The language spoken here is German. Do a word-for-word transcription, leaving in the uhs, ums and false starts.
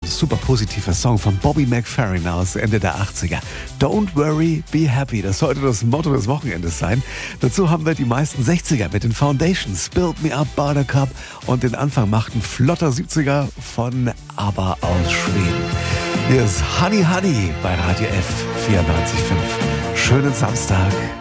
super positiver Song von Bobby McFerrin aus Ende der achtziger. Don't worry, be happy. Das sollte das Motto des Wochenendes sein. Dazu haben wir die meisten sechziger mit den Foundations, Build Me Up, Buttercup und den Anfang macht ein flotter siebziger von ABBA aus Schweden. Hier ist Honey Honey bei Radio F vierundneunzig Komma fünf. Schönen Samstag.